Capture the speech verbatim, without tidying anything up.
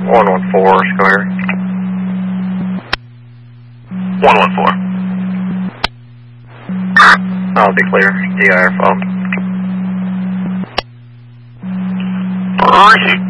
one one four, square. one one four. I'll be clear. D I R phone. Roger.